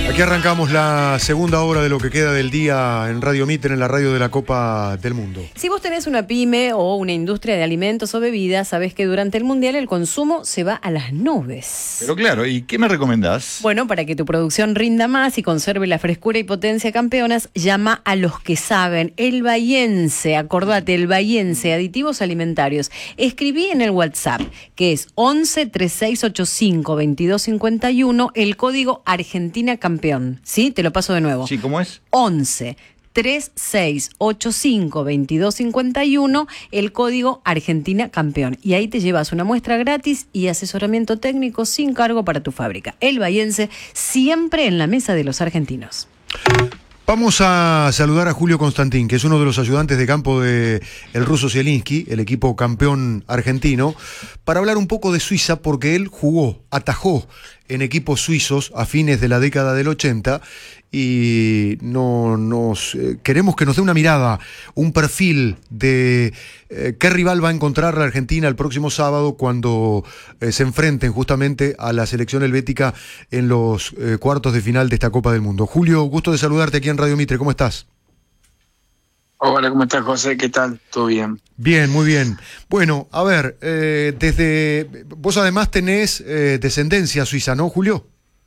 Aquí arrancamos la segunda hora de lo que queda del día en Radio Mitre, en la radio de la Copa del Mundo. Si vos tenés una pyme o una industria de alimentos o bebidas, sabés que durante el Mundial el consumo se va a las nubes. Pero claro, ¿y qué me recomendás? Bueno, para que tu producción rinda más y conserve la frescura y potencia campeonas, llama a los que saben. El Bahiense, acordate, el Bahiense, aditivos alimentarios. Escribí en el WhatsApp, que es 11 3685 2251, el código Argentina Campeón. ¿Sí? Te lo paso de nuevo. Sí, ¿cómo es? 11 3685 2251, el código Argentina Campeón. Y ahí te llevas una muestra gratis y asesoramiento técnico sin cargo para tu fábrica. El Bahiense, siempre en la mesa de los argentinos. Vamos a saludar a Julio Constantín, que es uno de los ayudantes de campo de el ruso Zielinski, el equipo campeón argentino, para hablar un poco de Suiza, porque él atajó en equipos suizos a fines de la década del 80 y queremos que nos dé una mirada, un perfil de qué rival va a encontrar la Argentina el próximo sábado cuando se enfrenten justamente a la selección helvética en los cuartos de final de esta Copa del Mundo. Julio, gusto de saludarte aquí en Radio Mitre, ¿cómo estás? Hola, ¿cómo estás, José? ¿Qué tal? ¿Todo bien? Bien, muy bien. Bueno, a ver, vos además tenés descendencia suiza, ¿no, Julio?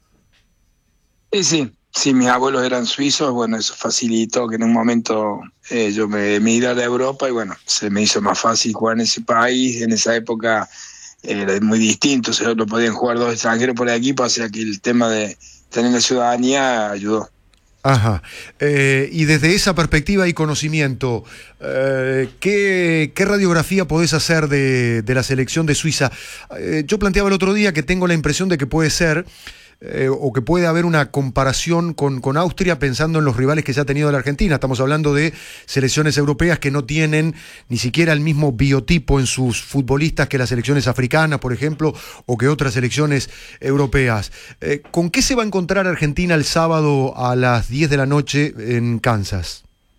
Sí, mis abuelos eran suizos, bueno, eso facilitó que en un momento yo me emigrara a Europa y bueno, se me hizo más fácil jugar en ese país. En esa época era muy distinto, solo podían jugar dos extranjeros por equipo, o sea que el tema de tener la ciudadanía ayudó. Ajá. Y desde esa perspectiva y conocimiento, ¿qué radiografía podés hacer de la selección de Suiza? Yo planteaba el otro día que tengo la impresión de que puede ser, o que puede haber una comparación con Austria pensando en los rivales que ya ha tenido la Argentina. Estamos hablando de selecciones europeas que no tienen ni siquiera el mismo biotipo en sus futbolistas que las selecciones africanas, por ejemplo, o que otras selecciones europeas. ¿Con qué se va a encontrar Argentina el sábado a las 10 de la noche en Kansas?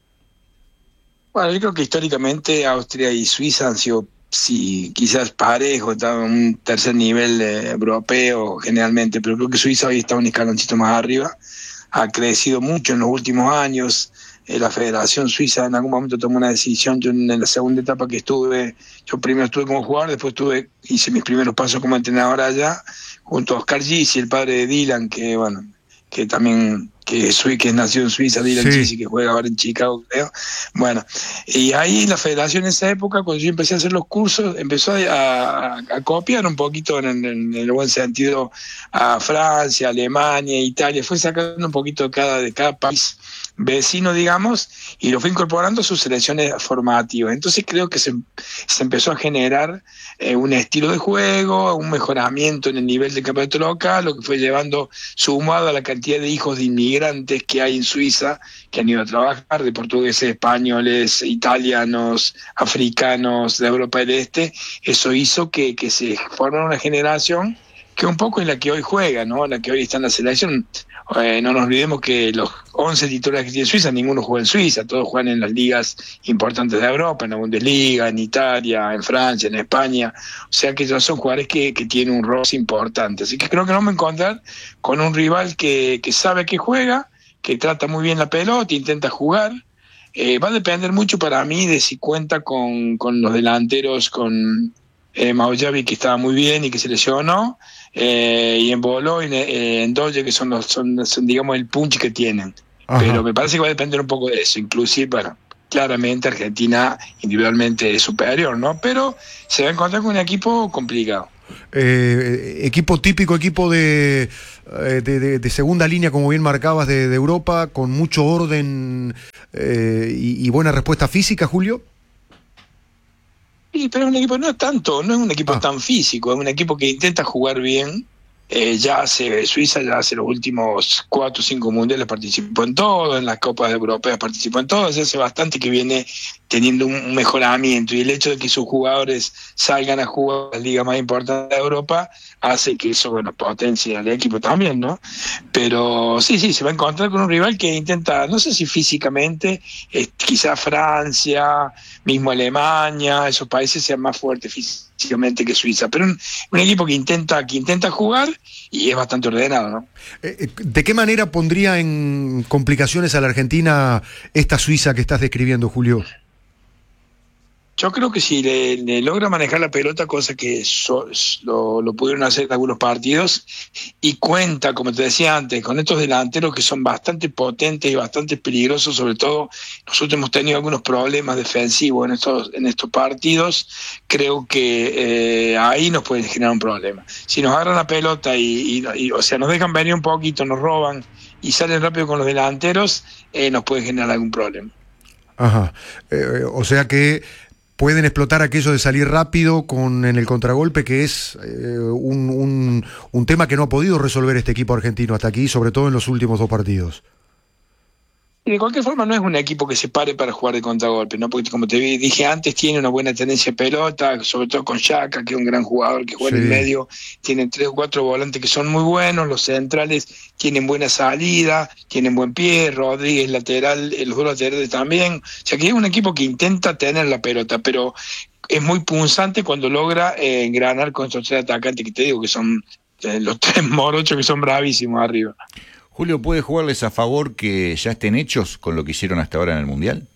Bueno, yo creo que históricamente Austria y Suiza han sido, sí, quizás parejos, estaban en un tercer nivel europeo generalmente, pero creo que Suiza hoy está un escaloncito más arriba, ha crecido mucho en los últimos años. La Federación Suiza en algún momento tomó una decisión. Yo en la segunda etapa que estuve, yo primero estuve como jugador, después hice mis primeros pasos como entrenador allá, junto a Oscar Gisi, el padre de Dylan, que bueno, que también que nació en Suiza, Dylan sí. Gisi, que juega ahora en Chicago, creo. Bueno, y ahí la federación en esa época, cuando yo empecé a hacer los cursos, empezó a copiar un poquito en el buen sentido a Francia, Alemania, Italia, fue sacando un poquito de cada país vecino, digamos, y lo fue incorporando a sus selecciones formativas. Entonces creo que se empezó a generar un estilo de juego, un mejoramiento en el nivel del campeonato local, lo que fue llevando, sumado a la cantidad de hijos de inmigrantes que hay en Suiza, que han ido a trabajar, de portugueses, españoles, italianos, africanos, de Europa del Este. Eso hizo que se formara una generación que un poco es la que hoy juega, ¿no? La que hoy está en la selección. No nos olvidemos que los 11 titulares que tiene Suiza, ninguno juega en Suiza, todos juegan en las ligas importantes de Europa, en la Bundesliga, en Italia, en Francia, en España. O sea que ya son jugadores que tienen un rol importante. Así que creo que nos vamos a encontrar con un rival que sabe que juega, que trata muy bien la pelota, intenta jugar. Va a depender mucho para mí de si cuenta con los delanteros, con Maujavi, que estaba muy bien y que se lesionó, y en Bolo y en Doge, que son digamos el punch que tienen. Ajá. Pero me parece que va a depender un poco de eso. Inclusive, bueno, claramente Argentina individualmente es superior, ¿no? Pero se va a encontrar con un equipo complicado. Equipo típico, equipo de segunda línea, como bien marcabas, de Europa, con mucho orden y buena respuesta física, Julio. Sí, pero es un equipo, no es un equipo tan físico, es un equipo que intenta jugar bien. Suiza ya hace los últimos 4 o 5 mundiales participó en todo, en las Copas Europeas participó en todo, hace bastante que viene teniendo un mejoramiento, y el hecho de que sus jugadores salgan a jugar la liga más importante de Europa hace que eso, bueno, potencie al equipo también, ¿no? Pero sí, se va a encontrar con un rival que intenta, no sé si físicamente, quizá Francia, mismo Alemania, esos países sean más fuertes físicamente que Suiza, pero un equipo que intenta jugar y es bastante ordenado, ¿no? ¿De qué manera pondría en complicaciones a la Argentina esta Suiza que estás describiendo, Julio? Yo creo que si le logra manejar la pelota, cosa que lo pudieron hacer en algunos partidos, y cuenta, como te decía antes, con estos delanteros que son bastante potentes y bastante peligrosos, sobre todo nosotros hemos tenido algunos problemas defensivos en estos partidos, creo que ahí nos pueden generar un problema. Si nos agarran la pelota o sea, nos dejan venir un poquito, nos roban y salen rápido con los delanteros, nos pueden generar algún problema. Ajá. O sea que pueden explotar aquello de salir rápido en el contragolpe, que es un tema que no ha podido resolver este equipo argentino hasta aquí, sobre todo en los últimos 2 partidos. Y de cualquier forma no es un equipo que se pare para jugar de contragolpe, ¿no? Porque como te dije antes, tiene una buena tendencia de pelota, sobre todo con Xhaka, que es un gran jugador que juega en el medio, tienen 3 o 4 volantes que son muy buenos, los centrales tienen buena salida, tienen buen pie, Rodríguez lateral, los 2 laterales también, o sea que es un equipo que intenta tener la pelota, pero es muy punzante cuando logra engranar con estos 3 atacantes que te digo que son los 3 morochos que son bravísimos arriba. Julio, ¿puede jugarles a favor que ya estén hechos con lo que hicieron hasta ahora en el Mundial?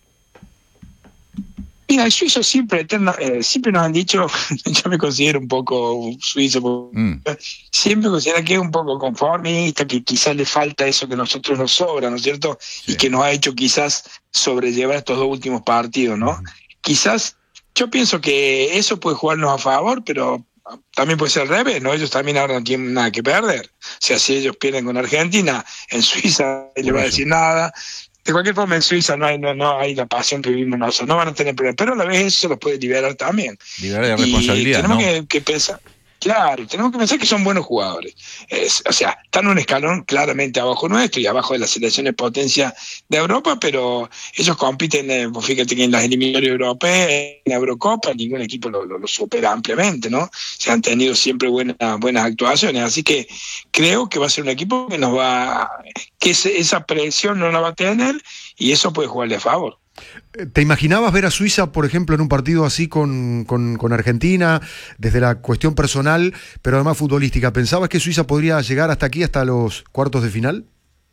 Mira, el suizo siempre nos han dicho, yo me considero un poco suizo, siempre considero que es un poco conformista, que quizás le falta eso que a nosotros nos sobra, ¿no es cierto? Sí. Y que nos ha hecho quizás sobrellevar estos 2 últimos partidos, ¿no? Quizás, yo pienso que eso puede jugarnos a favor, pero también puede ser al revés, ¿no? Ellos también ahora no tienen nada que perder. O sea, si ellos pierden con Argentina, en Suiza no le va a decir nada. De cualquier forma, en Suiza no hay la pasión que vivimos nosotros, no van a tener problemas, pero a la vez eso los puede liberar también. Liberar de responsabilidad, tenemos ¿no? que pensar. Claro, tenemos que pensar que son buenos jugadores. O sea, están un escalón claramente abajo nuestro y abajo de las selecciones potencia de Europa, pero ellos compiten, fíjate que en las eliminatorias europeas, en la Eurocopa, ningún equipo lo supera ampliamente, ¿no? Se han tenido siempre buenas actuaciones, así que creo que va a ser un equipo que esa presión no la va a tener y eso puede jugarle a favor. ¿Te imaginabas ver a Suiza, por ejemplo, en un partido así con Argentina, desde la cuestión personal, pero además futbolística? ¿Pensabas que Suiza podría llegar hasta aquí, hasta los cuartos de final?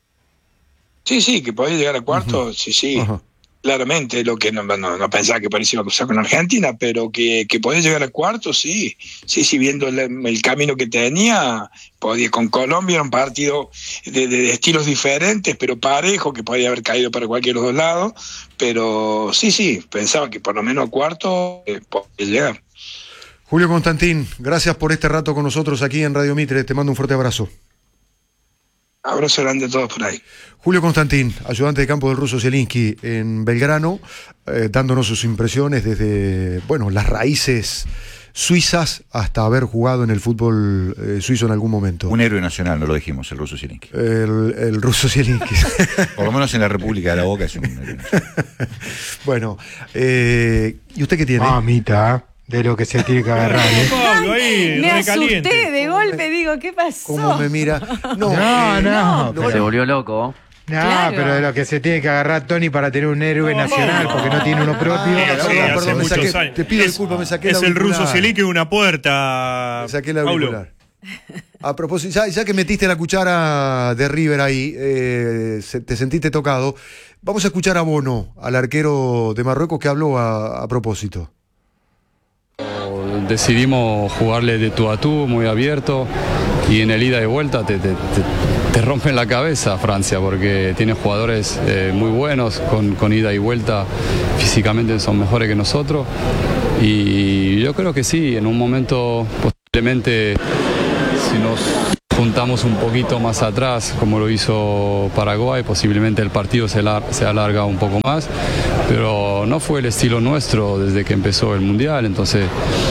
Sí, que podía llegar a cuartos, sí. Ajá. Claramente, lo que no pensaba que parecía cruzar con Argentina, pero que podía llegar a cuartos, sí, viendo el camino que tenía, podía. Con Colombia era un partido de estilos diferentes, pero parejo, que podía haber caído para cualquiera de los 2 lados, pero sí, pensaba que por lo menos a cuartos podía llegar. Julio Constantín, gracias por este rato con nosotros aquí en Radio Mitre, te mando un fuerte abrazo. Abrazo grande a todos por ahí. Julio Constantín, ayudante de campo del ruso Zielinski en Belgrano, dándonos sus impresiones desde, las raíces suizas hasta haber jugado en el fútbol suizo en algún momento. Un héroe nacional, no lo dijimos, el ruso Zielinski. El ruso Zielinski. Por lo menos en la República de la Boca es un héroe nacional. Bueno, ¿y usted qué tiene? Mamita. De lo que se tiene que agarrar, ¿eh? Pablo, ahí, me asusté de golpe, digo, ¿qué pasó? ¿Cómo me mira? No. Se volvió loco. No, claro. Pero de lo que se tiene que agarrar Tony para tener un héroe nacional, porque no tiene uno propio. Perdón, te pido disculpas, me saqué la auricular. Es el ruso Zielinski, una puerta. Me saqué la auricular. A propósito, ya que metiste la cuchara de River ahí, te sentiste tocado, vamos a escuchar a Bono, al arquero de Marruecos, que habló a propósito. Decidimos jugarle de tú a tú, muy abierto, y en el ida y vuelta te rompen la cabeza Francia, porque tiene jugadores muy buenos, con ida y vuelta, físicamente son mejores que nosotros, y yo creo que sí, en un momento posiblemente si nos juntamos un poquito más atrás, como lo hizo Paraguay, posiblemente el partido se alarga un poco más, pero no fue el estilo nuestro desde que empezó el Mundial, entonces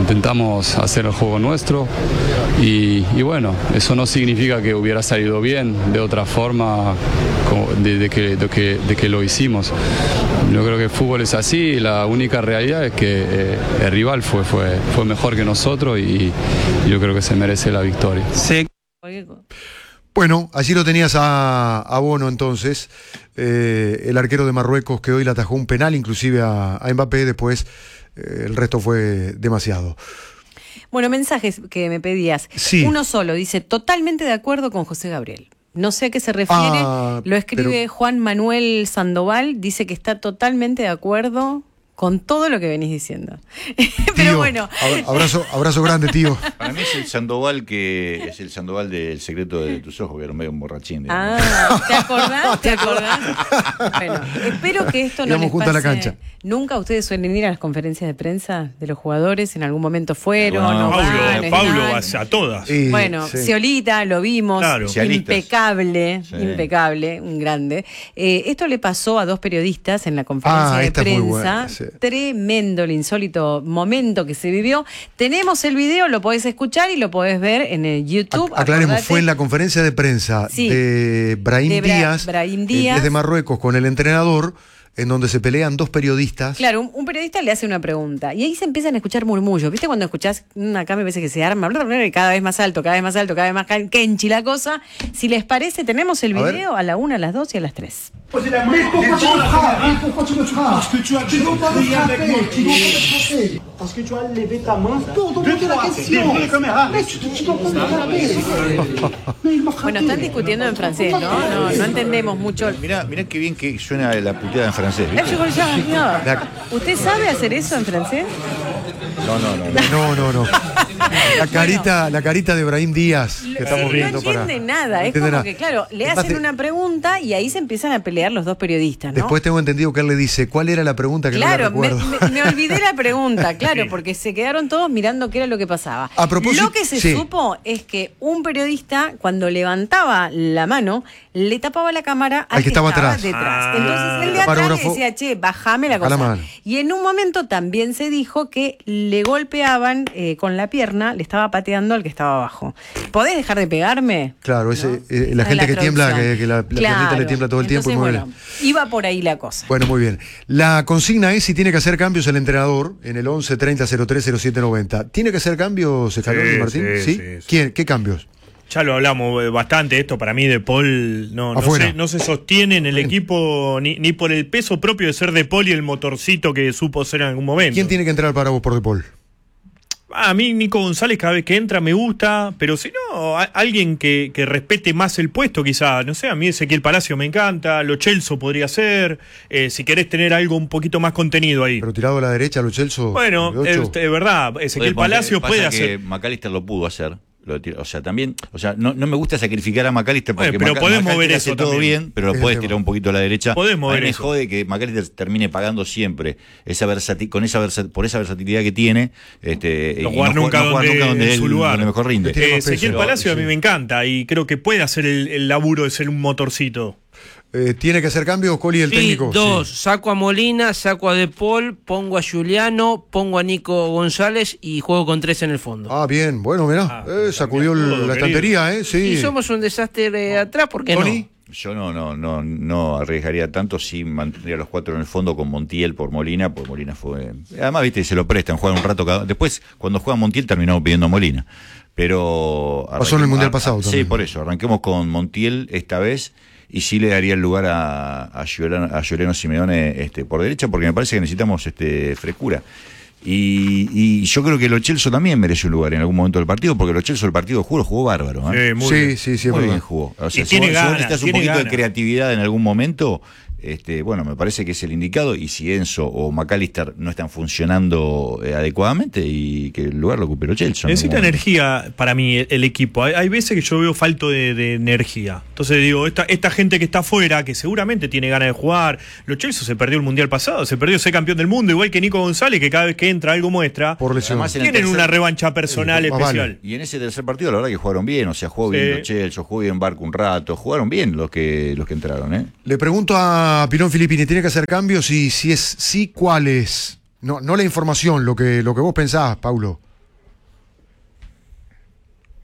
intentamos hacer el juego nuestro y bueno, eso no significa que hubiera salido bien de otra forma de que lo hicimos. Yo creo que el fútbol es así, la única realidad es que el rival fue mejor que nosotros y yo creo que se merece la victoria. Sí. Bueno, allí lo tenías a Bono entonces, el arquero de Marruecos que hoy le atajó un penal inclusive a Mbappé, después el resto fue demasiado. Bueno, mensajes que me pedías. Sí. Uno solo, dice, totalmente de acuerdo con José Gabriel. No sé a qué se refiere, lo escribe Juan Manuel Sandoval, dice que está totalmente de acuerdo con todo lo que venís diciendo. Pero Tío, bueno. Abrazo grande, tío. Para mí es el Sandoval del secreto de tus ojos, que era medio un borrachín. ¿Te acordás? ¿Te acordás? Bueno, espero que esto no Íbamos les juntos a la pase. cancha. ¿Nunca ustedes suelen ir a las conferencias de prensa de los jugadores? ¿En algún momento fueron? No, Pablo van? va a todas. Bueno, sí. Sciolita, lo vimos, Claro. impecable, Sí. impecable, un grande. Esto le pasó a dos periodistas en la conferencia de esta es muy prensa. buena, sí. Tremendo el insólito momento que se vivió. Tenemos el video, lo podés escuchar y lo podés ver en el YouTube. Aclaremos, Acordate. fue en la conferencia de prensa Sí. de Brahim De Díaz, Brahim Díaz. desde Marruecos con el entrenador, en donde se pelean dos periodistas. Claro, un periodista le hace una pregunta y ahí se empiezan a escuchar murmullos. ¿Viste cuando escuchás? Acá me parece que se arma cada vez más alto, cada vez más alto, cada vez más kenchi la cosa. Si les parece, tenemos el A ver. video a la 1, a las 2 y a las 3. Mais pourquoi tu me frappes? Parce que tu as ne peux pas me frapper. Tu dois pas me frapper. Parce que tu as levé ta main pour demander la question. Mais tu dois pas me frapper. Mais il m'a frappé. Bueno, están discutiendo en francés, ¿no? No entendemos mucho. Mirá qué bien que suena la puteada en francés, ¿viste? ¿Usted sabe hacer eso en francés? No. La carita de Brahim Díaz que estamos viendo. No entiende nada, es entiende como nada. que, claro, le Además, hacen una pregunta y ahí se empiezan a pelear los dos periodistas, ¿no? Después tengo entendido que él le dice, ¿cuál era la pregunta que Claro, no la recuerdo? me olvidé la pregunta, claro, porque se quedaron todos mirando qué era lo que pasaba. A propósito, lo que se sí. supo es que un periodista, cuando levantaba la mano, le tapaba la cámara al que estaba atrás. detrás. Entonces el de atrás le Camarógrafo, decía, che, bajame la baja la cosa. mano. Y en un momento también se dijo que le golpeaban con la pierna, le estaba pateando al que estaba abajo. ¿Podés dejar de pegarme? Claro, ¿No? la Esa gente es que tiembla, traducción. que la piernita le tiembla todo el tiempo. Entonces, Y bueno, iba por ahí la cosa. Bueno, muy bien. La consigna es si tiene que hacer cambios el entrenador en el 11 30 03 07 90. ¿Tiene que hacer cambios, Scaloni, Sí, Martín? sí. ¿Quién? ¿Qué cambios? Ya lo hablamos bastante, esto para mí De Paul no se sostiene en el equipo ni por el peso propio de ser De Paul y el motorcito que supo ser en algún momento. ¿Quién tiene que entrar para vos por De Paul? A mí Nico González cada vez que entra me gusta, pero si no, alguien que respete más el puesto quizá, no sé, a mí Ezequiel Palacio me encanta, Lo Celso podría ser, si querés tener algo un poquito más contenido ahí. Pero tirado a la derecha, Lo Celso. Bueno, es verdad, Ezequiel Palacio puede hacer. McAllister lo pudo hacer. No me gusta sacrificar a McAllister porque pero podés mover McAllister hace eso todo también. bien, pero lo Es podés el tema. tirar un poquito a la derecha. Podés mover a mí me eso. jode que McAllister termine pagando siempre por esa versatilidad que tiene, y No jugar nunca donde en su lugar. donde mejor rinde. Tiene más Ezequiel peso. Palacio a mí Sí. me encanta y creo que puede hacer el laburo de ser un motorcito. ¿Tiene que hacer cambios, Coli, el Sí, técnico? dos. Sí. Saco a Molina, saco a De Paul, pongo a Juliano, pongo a Nico González y juego con 3 en el fondo. Ah, bien. Bueno, mirá. Sacudió todo, la querido. estantería, Sí. Si somos un desastre atrás, ¿por qué Tony. no? Yo no arriesgaría tanto, sí mantendría a los 4 en el fondo con Montiel por Molina, porque Molina fue... Además, viste, se lo prestan, juegan un rato cada... Después, cuando juega Montiel, terminamos pidiendo a Molina. Pero... Pasó en el Mundial pasado Sí, también. por eso, arranquemos con Montiel esta vez y sí le daría el lugar a Giuliano Simeone por derecha, porque me parece que necesitamos frescura. Y yo creo que Lo Celso también merece un lugar en algún momento del partido, porque Lo Celso el partido jugó bárbaro. Muy bien. Sí, es Muy verdad. bien jugó. O sea, Y tiene si vos ganas, necesitas un tiene poquito de ganas. creatividad en algún momento, bueno, me parece que es el indicado, y si Enzo o McAllister no están funcionando adecuadamente, y que el lugar lo ocupe Lo Celso. Necesita ¿no? energía para mí el equipo. Hay veces que yo veo falto de energía. Entonces digo, esta gente que está afuera, que seguramente tiene ganas de jugar. Lo Celso se perdió el Mundial pasado, se perdió ser campeón del mundo, igual que Nico González, que cada vez que entra algo muestra. Por lesión. Además, en el Tienen tercer- una revancha personal más especial. vale. Y en ese tercer partido la verdad que jugaron bien, o sea, jugó bien Sí. Lo Celso, jugó bien Barco un rato, jugaron bien los que entraron, ¿eh? Le pregunto a Pilón Filippini, ¿tiene que hacer cambios? Y si es sí, ¿cuáles? No la información, lo que vos pensás, Paulo.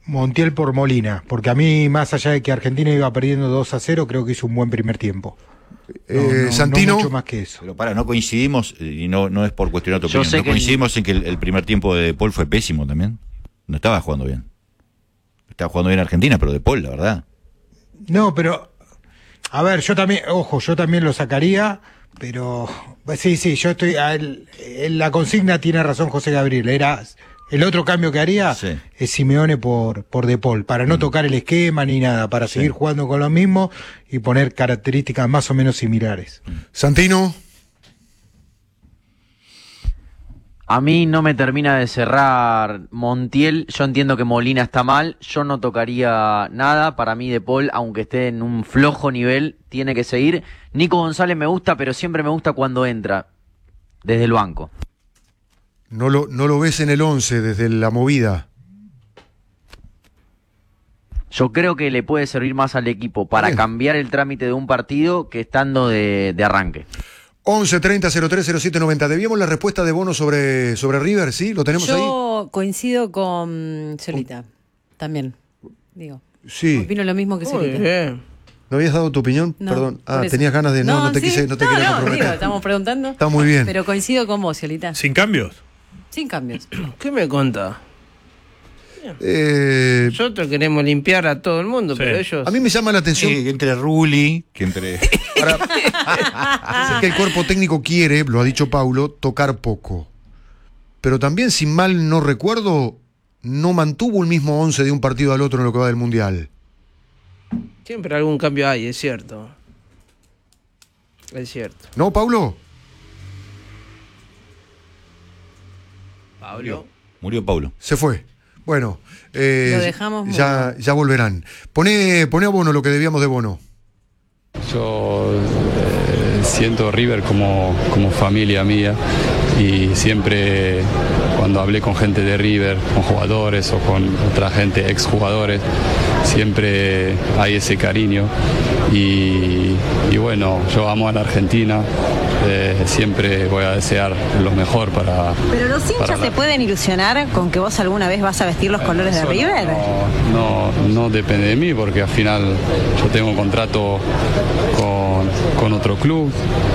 Montiel por Molina, porque a mí, más allá de que Argentina iba perdiendo 2-0, creo que hizo un buen primer tiempo. Santino. No mucho más que eso. Pero no coincidimos, y no es por cuestionar tu Yo opinión, sé no que coincidimos en que el primer tiempo de De Paul fue pésimo también. No estaba jugando bien. Estaba jugando bien Argentina, pero De Paul, la verdad. No, pero, a ver, yo también lo sacaría, pero, sí, yo estoy, en la consigna tiene razón José Gabriel, era, el otro cambio que haría es Simeone por De Paul, para no tocar el esquema ni nada, para seguir jugando con lo mismo y poner características más o menos similares. Santino. A mí no me termina de cerrar Montiel. Yo entiendo que Molina está mal. Yo no tocaría nada. Para mí De Paul, aunque esté en un flojo nivel, tiene que seguir. Nico González me gusta, pero siempre me gusta cuando entra desde el banco. No lo ves en el 11 desde la movida. Yo creo que le puede servir más al equipo para cambiar el trámite de un partido que estando de arranque. 11 30 03 07 90. Debíamos la respuesta de Bono sobre River, ¿sí? ¿Lo tenemos ahí? Yo coincido con Solita, también, digo. Sí. Opino lo mismo que Solita. ¿No habías dado tu opinión? No, Perdón. por eso. Tenías ganas de... No te quería comprometer. Digo, estamos preguntando. Está muy bien. Pero coincido con vos, Solita. ¿Sin cambios? Sin cambios. ¿Qué me contás? Nosotros queremos limpiar a todo el mundo, pero ellos... A mí me llama la atención... que entre Rulli, que entre... Es que el cuerpo técnico quiere, lo ha dicho Paulo, tocar poco. Pero también, si mal no recuerdo, no mantuvo el mismo 11 de un partido al otro en lo que va del Mundial. Siempre algún cambio hay, es cierto. Es cierto. ¿No, Paulo? Murió Paulo. Se fue. Bueno, Lo dejamos ya volverán. Poné a Bono lo que debíamos de Bono. Yo siento River como familia mía y siempre cuando hablé con gente de River, con jugadores o con otra gente, exjugadores, siempre hay ese cariño y bueno, yo amo a la Argentina, siempre voy a desear lo mejor para... ¿Pero los hinchas se pueden ilusionar con que vos alguna vez vas a vestir los colores de River? No depende de mí porque al final yo tengo un contrato con otro club.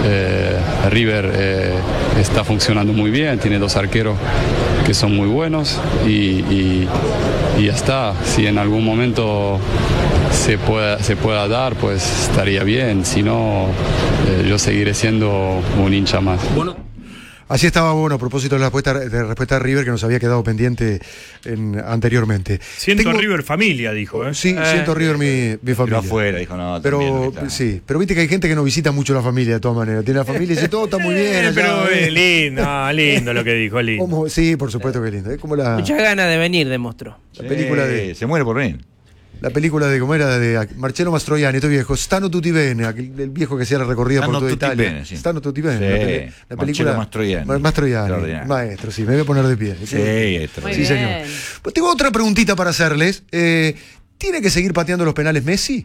River está funcionando muy bien, tiene 2 arqueros que son muy buenos y ya está. Si en algún momento se pueda dar, pues estaría bien. Si no, yo seguiré siendo un hincha más. Así estaba Bono a propósito de la respuesta de River que nos había quedado pendiente anteriormente. Siento a River familia, dijo. Sí, siento a River mi familia. Pero afuera, dijo, no, pero sí, pero viste que hay gente que no visita mucho la familia de todas maneras. Tiene la familia y dice todo está muy bien. Allá, pero es lindo lo que dijo, lindo. Sí, por supuesto que es lindo. Es como muchas ganas de venir, demostró. La película se muere por venir. La película de, ¿cómo era? De Marcello Mastroianni, este viejo, Stano tutti bene, el viejo que hacía la recorrida por toda Italia. Bene, sí. Stano tutti bene, sí. la película. Mastroianni. Maestro, sí, me voy a poner de pie. Sí, señor. Pues tengo otra preguntita para hacerles. ¿Tiene que seguir pateando los penales Messi?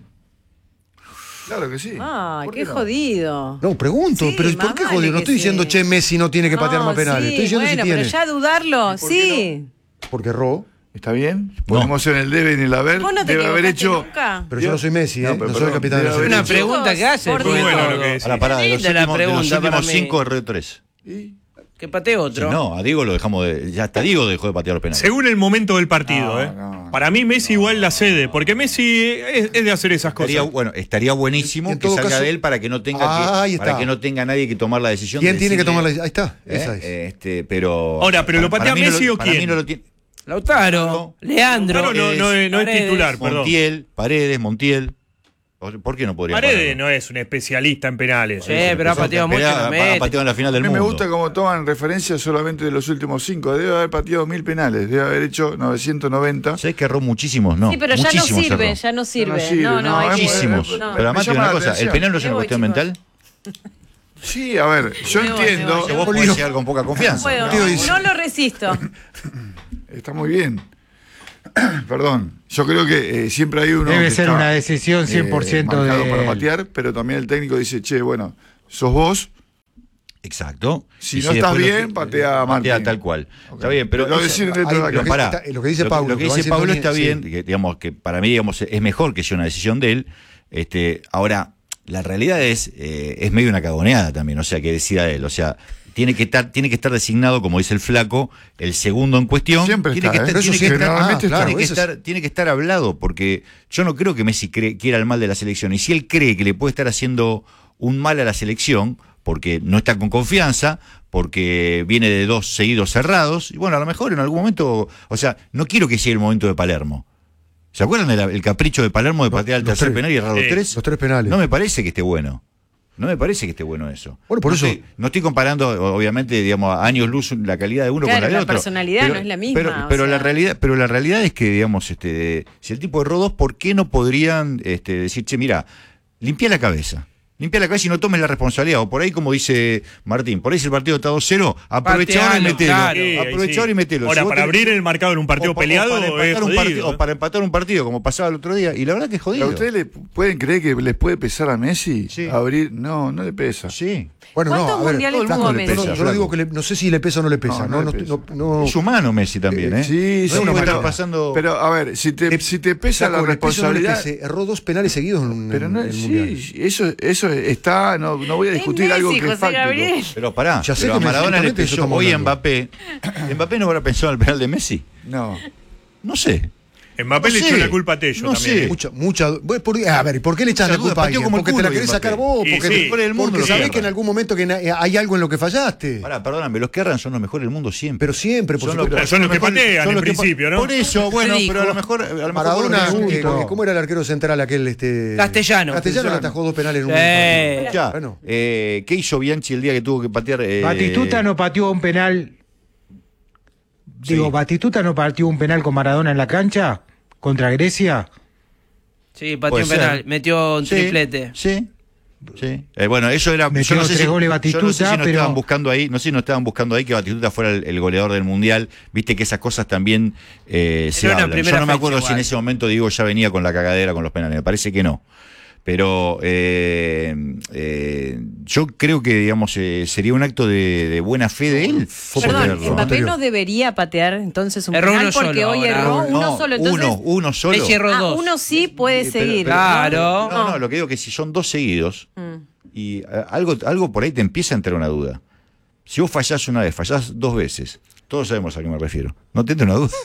Claro que sí. Qué jodido. No, pregunto, Sí, pero ¿por qué jodido? No estoy diciendo, che, Messi no tiene que patear más penales. Sí, Estoy diciendo bueno, si tiene. pero ya dudarlo, sí. Porque erró. ¿Está bien? Podemos en el debe y en el haber. ¿Vos no te debe haber hecho. Nunca? Pero yo no soy Messi, no soy el capitán de la Es selección. una pregunta que hace. Por muy Dios. bueno lo que decís. A la parada, de los Linda la últimos, pregunta para mí. 5 erró 3. Que patee otro. No, a Diego lo dejamos de... Ya hasta Diego dejó de patear los penales. Según el momento del partido, Para mí Messi igual la cede, porque Messi es de hacer esas cosas. Estaría buenísimo En que todo salga caso- de él para que no tenga ahí está. para que no tenga nadie que tomar la decisión. ¿Quién de tiene que decirle, tomar la decisión? Ahí está, esa es. Pero Ahora, ¿pero lo patea para mí no Messi o para mí quién? no lo tiene. Lautaro, Leandro. No es titular, perdón. Paredes, Montiel. ¿Por qué no podría? Paredes no es un especialista en penales. Sí, pero ha pateado mucho. Ha pateado en la final A del mí mundo. me gusta cómo toman referencia solamente de los últimos 5. Debe haber pateado 1000 penales, debe haber hecho 990. ¿Sabés que erró muchísimos? No. Sí, pero ya no muchísimos sirve, erró. ya no sirve. No sirve, No, no, hay que- Muchísimos. no. Pero además Me te digo llama una la cosa, ¿el atención. penal no es Me una voy, cuestión chicos. mental? Sí, a ver, yo Me voy, entiendo. Que vos podés llegar con poca confianza. Puedo, Tío dice- no lo resisto. Está muy bien. Perdón, yo creo que siempre hay uno. Debe que ser está, una decisión 100% marcado de para él. patear, pero también el técnico dice, che, bueno, sos vos, Exacto. Si no estás bien, patea a Martín. Patea tal cual. Está bien, pero lo dice lo que dice Pablo, lo que dice Pablo está bien, sí. que, digamos, que para mí, digamos, es mejor que sea una decisión de él. Ahora, la realidad es medio una cagoneada también, o sea, que decida él, o sea, tiene que estar designado, como dice el flaco, el segundo en cuestión. Siempre tiene está, que ¿eh? estar, tiene que estar hablado, porque yo no creo que Messi quiera el mal de la selección, y si él cree que le puede estar haciendo un mal a la selección, porque no está con confianza, porque viene de 2 seguidos cerrados, y bueno, a lo mejor en algún momento, o sea, no quiero que llegue el momento de Palermo. ¿Se acuerdan del capricho de Palermo de patear el tercer penal y errar los 3? Los 3 penales. No me parece que esté bueno. No me parece que esté bueno eso. Bueno, por eso. No estoy comparando, obviamente, digamos, a años luz la calidad de uno con la de otro. La personalidad no es la misma. Pero la realidad es que, digamos, si el tipo erró 2, ¿por qué no podrían decir, che, mira, limpia la cabeza? Limpia la cabeza y no tomes la responsabilidad. O por ahí, como dice Martín, por ahí si el partido está 2-0, aprovecha ahora y metelo. Claro. Aprovecha ahora y metelo. Ahora, Si para abrir el marcador en un partido peleado o para empatar un partido, como pasaba el otro día. Y la verdad que es jodido. ¿A ustedes le pueden creer que les puede pesar a Messi? Sí. Abrir, no le pesa. Sí. Bueno, ¿Cuántos no, a ver, mundiales Flaco, tuvo le pesa, Messi? yo no digo que no sé si le pesa o no le pesa. No. Es humano Messi también, ¿eh? Sí, no sí, está pasando. Pero a ver, si te pesa Flaco, la responsabilidad. No le pese, erró 2 penales seguidos en Pero no, el sí, Mundial. eso está, no voy a discutir algo que es fáctico. Pero pará, Ya sé pero a que Maradona le exactamente eso pesó estamos hoy hablando. Mbappé. ¿Mbappé no habrá pensado en el penal de Messi? No sé. Mbappé le echó la culpa a Tello también. A ver, ¿por qué le echas la culpa a alguien? Porque te la querés sacar vos, porque sabés que en algún momento que hay algo en lo que fallaste. Pará, perdóname, los que erran son los mejores del mundo siempre. Pero siempre, por supuesto. Son los que patean en principio, ¿no? Por eso, bueno, pero a lo mejor Maradona, ¿cómo era el arquero central aquel? Castellano. Castellano le atajó 2 penales en un ya. Bueno. ¿Qué hizo Bianchi el día que tuvo que patear? Batistuta no pateó un penal. Batistuta no pateó un penal con Maradona en la cancha contra Grecia. Sí, pateó un penal, metió un triplete. Sí. Bueno, eso era. Metió yo no sé 3 goles Batistuta, no sé si no pero estaban buscando ahí, no sé si no estaban buscando ahí que Batistuta fuera el goleador del mundial. Viste que esas cosas también se hablan. Yo no me acuerdo si en ese momento Diego ya venía con la cagadera con los penales. Me parece que no. Pero yo creo que, digamos, sería un acto de buena fe de él. Perdón, Mbappé no debería patear entonces un penal porque hoy erró uno solo. Entonces, uno solo. Messi erró 2. Uno sí puede seguir. Claro. No, lo que digo es que si son 2 seguidos y algo por ahí te empieza a entrar una duda. Si vos fallás una vez, fallás 2 veces, todos sabemos a qué me refiero. ¿No te entra una duda?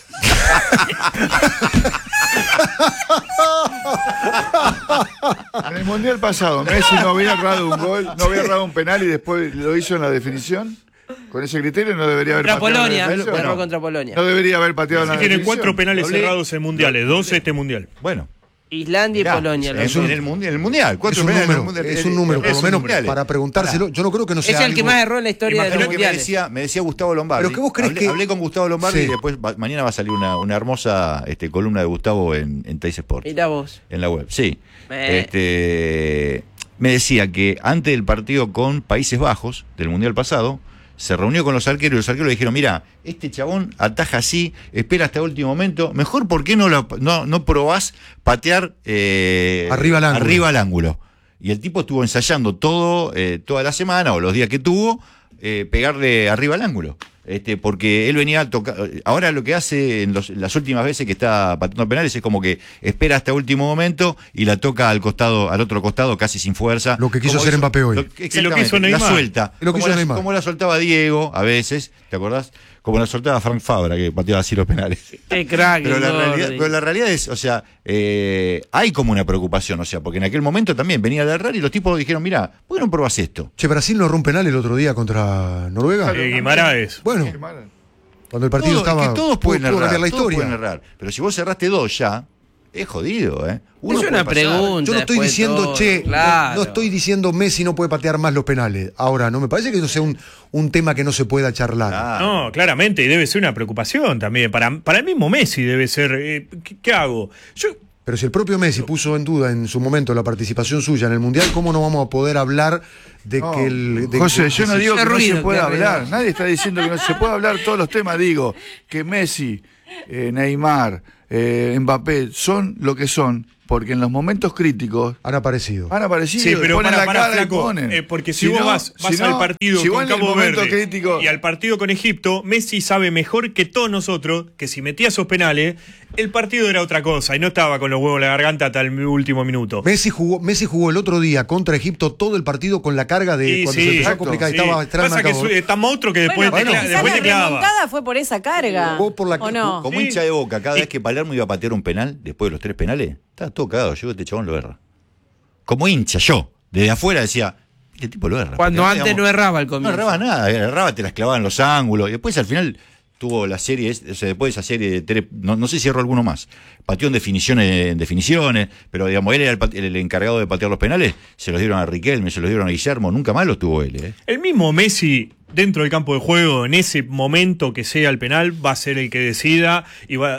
En el Mundial pasado, Messi no había errado un gol, no había errado un penal y después lo hizo en la definición. Con ese criterio no debería haber pateado Polonia, erró contra Polonia. No debería haber pateado la Tiene definición. 4 penales cerrados en mundiales, 2 este mundial. Bueno. Islandia y Polonia. En el mundial. 4 penales en el mundial. Es un número, por lo menos para preguntárselo. Yo no creo que no sea. Es el que más erró en la historia de los mundiales. Me decía Gustavo Lombardi. Pero que vos crees hablé con Gustavo Lombardi y después mañana va a salir una hermosa columna de Gustavo en Teis Sport. Mirá vos. En la web, sí. Me decía que antes del partido con Países Bajos, del mundial pasado, se reunió con los arqueros y los arqueros le dijeron, mira, este chabón ataja así, espera hasta el último momento, mejor ¿por qué no probás patear arriba al ángulo? Y el tipo estuvo ensayando toda la semana o los días que tuvo, pegarle arriba al ángulo. Porque él venía a tocar. Ahora lo que hace en las últimas veces que está pateando penales es como que espera hasta el último momento y la toca al otro costado casi sin fuerza. Lo que quiso hacer Mbappé hoy. Y lo que hizo Neymar. La suelta. Como la soltaba Diego a veces, ¿te acordás? Como la soltaba Frank Fabra, que pateaba así los penales. Qué crack. Pero la realidad es, o sea, hay como una preocupación, o sea, porque en aquel momento también venía de errar y los tipos dijeron, mira, ¿por qué no probás esto? Che, Brasil no erró un penal el otro día contra Noruega. Guimaraes. Bueno, cuando el partido estaba. Es que todos pueden errar, la historia. pueden errar. Pero si vos cerraste 2 ya, es jodido, ¿eh? Es una pregunta. Yo no estoy diciendo, claro. no estoy diciendo Messi no puede patear más los penales. Ahora, no me parece que eso sea un tema que no se pueda charlar. No, claramente, y debe ser una preocupación también. Para el mismo Messi debe ser. ¿Qué hago? Pero si el propio Messi puso en duda en su momento la participación suya en el Mundial, ¿cómo no vamos a poder hablar de que el... José, yo no digo que no se pueda ruido. hablar. Nadie está diciendo que no se puede hablar todos los temas. Digo que Messi Neymar, Mbappé, son lo que son porque en los momentos críticos han aparecido. Sí, pero ponen la cara flaco, y ponen. porque si vos vas al partido con Cabo Verde crítico, y al partido con Egipto, Messi sabe mejor que todos nosotros que si metía esos penales, el partido era otra cosa y no estaba con los huevos en la garganta hasta el último minuto. Messi jugó el otro día contra Egipto todo el partido con la carga de cuando se empezó a complicar. Sí. Estaba Pasa que está monstruo que después te clavaba. remontada fue por esa carga. ¿O no? Como hincha de Boca, cada vez que Palermo iba a patear un penal, después de los 3 penales, estaba todo cagado. Yo, este chabón lo erra. Como hincha, yo, desde afuera decía, este tipo lo erra. Cuando porque, antes no erraba al comienzo. No erraba nada, erraba, te las clavaba en los ángulos. Y después al final tuvo la serie, o sea, después de esa serie de 3, no sé si erró alguno más. Pateó en definiciones, pero digamos, él era el encargado de patear los penales, se los dieron a Riquelme, se los dieron a Guillermo, nunca más los tuvo él. El mismo Messi, dentro del campo de juego, en ese momento que sea el penal, va a ser el que decida y va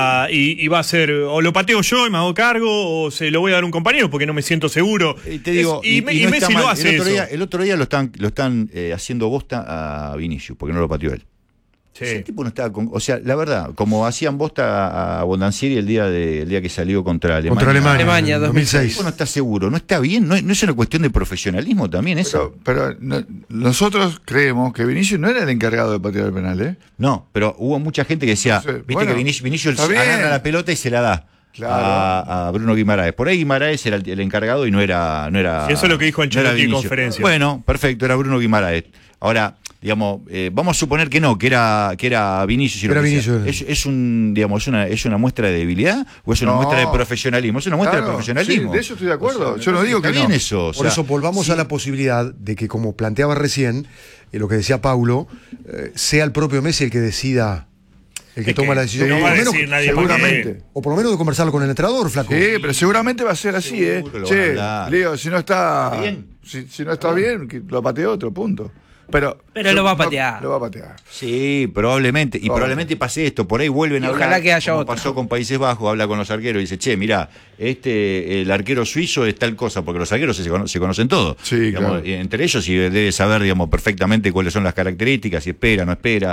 a ser, o lo pateo yo y me hago cargo, o se lo voy a dar a un compañero porque no me siento seguro. Te digo, y no Messi lo hace el otro día lo están haciendo bosta a Vinicius, porque no lo pateó él. Sí. Ese tipo no estaba o sea, la verdad, como hacían bosta a Bondancieri el día que salió contra Alemania. Contra Alemania 2006. No está seguro, no está bien, no es una cuestión de profesionalismo también eso. Pero nosotros creemos que Vinicius no era el encargado de patear el penal, ¿eh? No, pero hubo mucha gente que decía, viste que Vinicius agarra la pelota y se la da. Claro. A Bruno Guimaraes. Por ahí Guimaraes era el encargado y no era Sí, eso es lo que dijo Ancelotti en conferencia. Bueno, perfecto, era Bruno Guimaraes. Ahora, digamos, vamos a suponer que no, que era Vinicius. Era Vinicius. ¿Es una muestra de debilidad o es una muestra de profesionalismo? Es una muestra de profesionalismo. Sí, de eso estoy de acuerdo. Yo no digo que bien no. eso. Por eso volvamos a la posibilidad de que, como planteaba recién, lo que decía Paulo, sea el propio Messi el que decida. El que toma la decisión. No va a decir nadie seguramente. O por lo menos de conversarlo con el entrenador, flaco. Sí, pero seguramente va a ser así, ¿eh? Che, Leo, si no está bien, si no está bien, que lo patee otro, punto. Pero lo va a patear. Lo va a patear. Sí, probablemente. Y probablemente pase esto. Por ahí vuelven a hablar. Ojalá que haya como otro. pasó con Países Bajos, habla con los arqueros y dice, che, mirá, el arquero suizo es tal cosa, porque los arqueros se conocen todos. Sí, digamos, claro. Entre ellos y debe saber, digamos, perfectamente cuáles son las características, si espera, no espera.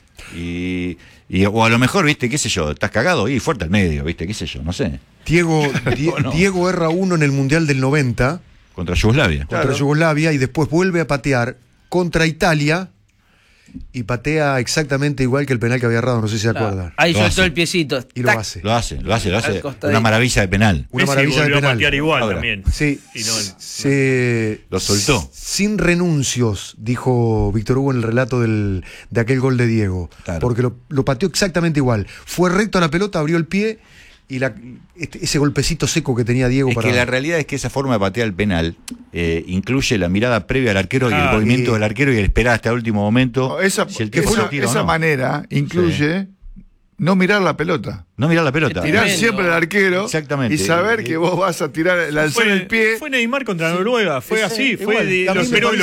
O a lo mejor, viste, qué sé yo, estás cagado y fuerte al medio, viste, qué sé yo, no sé. Diego erra uno en el Mundial del 90 Contra Yugoslavia. contra Yugoslavia y después vuelve a patear contra Italia y patea exactamente igual que el penal que había errado, no sé si se acuerdan. Ahí Lo soltó hace. el piecito. Y lo Tac. hace. Lo hace. Al costadito. Una maravilla de penal. Una Messi maravilla de volvió penal. a patear igual Ahora, también. Sí, Y Lo soltó. Sin renuncios, dijo Víctor Hugo en el relato de aquel gol de Diego. Claro. Porque lo pateó exactamente igual. Fue recto a la pelota, abrió el pie y ese golpecito seco que tenía Diego Es que la realidad es que esa forma de patear el penal incluye la mirada previa al arquero y el movimiento del arquero y el esperar hasta el último momento. No, esa manera incluye no mirar la pelota. No mirar la pelota. Tirar siempre al arquero. Exactamente. Y saber que vos vas a tirar, lanzar el pie. Fue Neymar contra Noruega, fue así, lo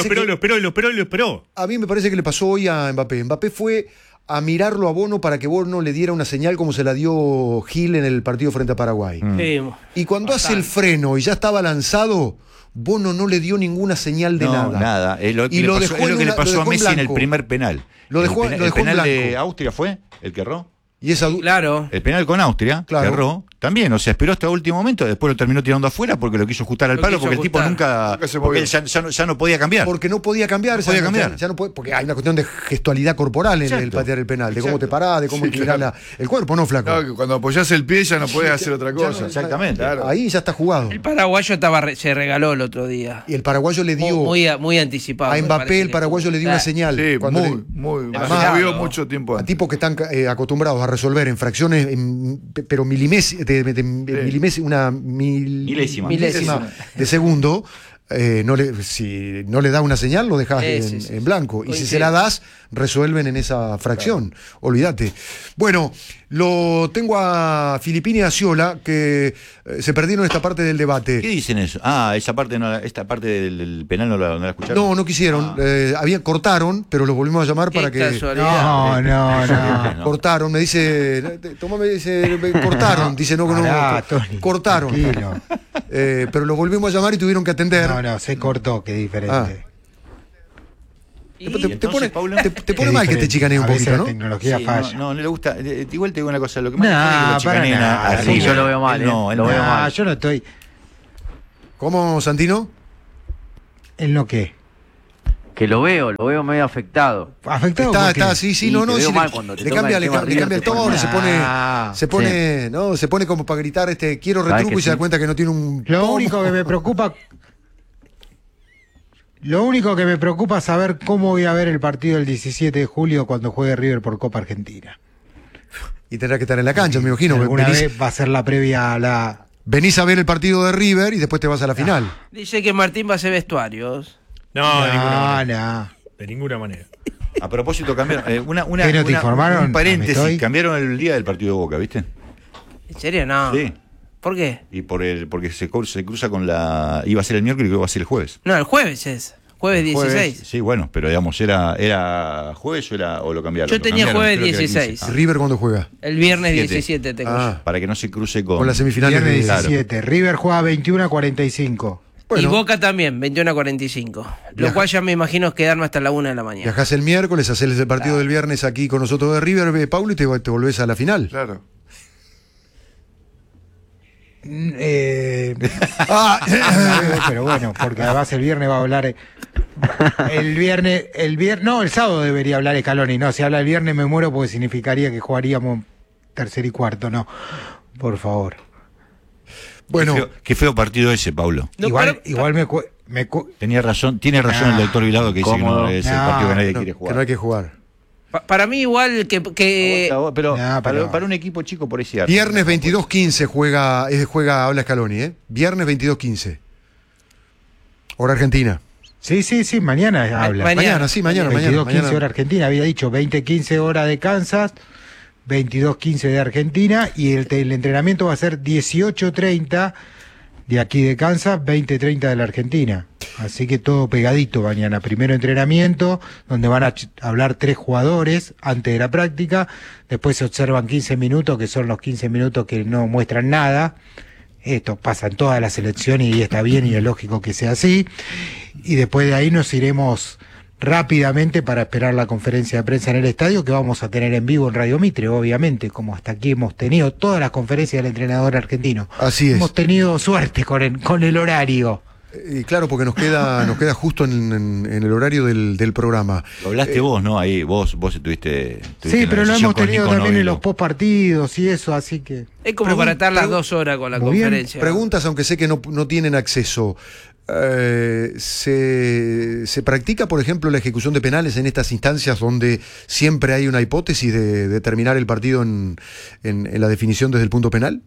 esperó. A mí me parece que le pasó hoy a Mbappé. Mbappé fue a mirarlo a Bono para que Bono le diera una señal como se la dio Gil en el partido frente a Paraguay. Sí, Y cuando hace el freno y ya estaba lanzado, Bono no le dio ninguna señal de nada. Nada. Es lo que le pasó a Messi en el primer penal. Lo dejó el en penal de blanco. Austria fue el que erró. Y esa claro. El penal con Austria, Claro. que erró, también, o sea, esperó hasta el último momento, después lo terminó tirando afuera porque lo quiso ajustar al Lo palo, quiso porque el tipo ajustar. nunca se porque movió. él ya no podía cambiar. Porque no podía cambiar. No podía cambiar. Ya no puede, porque hay una cuestión de gestualidad corporal en el Exacto. patear el penal, de cómo te parás, de cómo inclinás el cuerpo, ¿no, flaco? No, que cuando apoyás el pie ya no puedes hacer otra cosa. Exactamente. Claro. Ahí ya está jugado. El paraguayo se regaló el otro día. Y el paraguayo le dio Muy anticipado. a me Mbappé, parece el paraguayo le dio una señal. Sí, Cuando muy. Además, Se movió mucho tiempo a antes. tipos que están acostumbrados a resolver en fracciones, pero milésima de segundo, si no le da una señal, lo dejas en blanco. Y si se la das, resuelven en esa fracción. Olvídate. Bueno, lo tengo a Filippini y a Sciola, que se perdieron esta parte del debate. ¿Qué dicen eso? Esta parte del penal no la escucharon. No quisieron. Cortaron, pero los volvimos a llamar para que. No. Cortaron, me dice, cortaron, dice Pará, Tony, cortaron. tranquilo. Pero los volvimos a llamar y tuvieron que atender. No, se cortó, qué diferente. Te pone mal que te chicanee un poquito, la ¿no? tecnología Sí, falla. no le gusta. Igual te digo una cosa, lo que más Nah, le gusta es que lo para chicaneen nada. a Sí, River. yo lo veo mal, Él no, él lo no. veo mal. Yo no estoy. ¿Cómo, Santino? ¿En lo qué? Que lo veo medio afectado. ¿Afectado? Está, por qué? está, sí, Y no, te no. veo Si mal cuando te le toca cambia, el le, tema le cambia el River, te tono, pones se pone, ¿no? Se pone como para gritar, quiero ¿Sabes retruco que y se da sí? cuenta que no tiene un. Lo pomo. único que me preocupa. Lo único que me preocupa es saber cómo voy a ver el partido el 17 de julio cuando juegue River por Copa Argentina. Y tendrá que estar en la cancha, me imagino. Alguna vez va a ser la previa a la. Venís a ver el partido de River y después te vas a la final. Dice que Martín va a hacer vestuarios. No, de ninguna No, manera. no. De ninguna manera. A propósito, cambiaron. ¿Qué no te informaron? Un paréntesis, ¿Me estoy? cambiaron el día del partido de Boca, ¿viste? ¿En serio? No. Sí. ¿Por qué? Y porque se cruza con la. Iba a ser el miércoles y creo que va a ser el jueves. No, el jueves es. Jueves 16. Sí, bueno, pero digamos, ¿era jueves o lo cambiaron? Yo Lo tenía cambiaron, jueves creo que era 16. 15. ¿River cuándo juega? El viernes 17. 17 tengo yo. Ah, Para que no se cruce con con la semifinal Viernes de. Claro. 17. River juega 21 a 45. Bueno. Y Boca también, 21 a 45. Lo cual ya me imagino es quedarme hasta la 1 de la mañana. Viajás el miércoles, haces el partido del viernes aquí con nosotros de River, Paulo, y te volvés a la final. Claro. Pero bueno, porque además el viernes va a hablar. No, el sábado debería hablar Scaloni. No, si habla el viernes me muero porque significaría que jugaríamos tercer y cuarto. No, por favor. Bueno, Qué feo partido ese, Paulo. No, igual pero- Tiene razón el doctor Vilado que dice que no es el partido que nadie quiere que jugar. no hay que jugar. Para mí igual que Pero No, pero- para un equipo chico por ese Viernes 22:15 habla Scaloni, ¿eh? Viernes 22:15. Hora Argentina. Sí, mañana habla. Mañana, sí, mañana. 22:15 hora Argentina, había dicho 20:15 hora de Kansas, 22:15 de Argentina y el entrenamiento va a ser 18:30 de aquí de Kansas, 20:30 de la Argentina. Así que todo pegadito mañana. Primero entrenamiento, donde van a hablar 3 jugadores antes de la práctica, después se observan 15 minutos, que son los 15 minutos que no muestran nada. Esto pasa en toda la selección y está bien y es lógico que sea así. Y después de ahí nos iremos rápidamente para esperar la conferencia de prensa en el estadio que vamos a tener en vivo en Radio Mitre, obviamente, como hasta aquí hemos tenido todas las conferencias del entrenador argentino. Así es. Hemos tenido suerte con el horario. Y claro, porque nos queda justo en el horario del programa. Lo hablaste vos, ¿no? Ahí, vos estuviste Sí, en la pero lo sesión hemos con tenido Nico también en Novelo. los postpartidos y eso, así que... es como para estar las 2 horas con la Muy bien. conferencia. Preguntas, aunque sé que no tienen acceso. ¿Se practica, por ejemplo, la ejecución de penales en estas instancias donde siempre hay una hipótesis de terminar el partido en la definición desde el punto penal?